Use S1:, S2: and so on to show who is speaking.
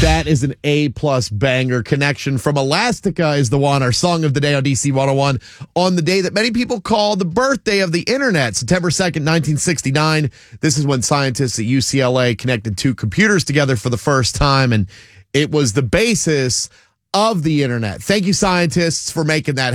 S1: That is an A-plus banger. Connection from Elastica is the one, our song of the day on DC 101, on the day that many people call the birthday of the internet, September 2nd, 1969. This is when scientists at UCLA connected two computers together for the first time, and it was the basis of the internet. Thank you, scientists, for making that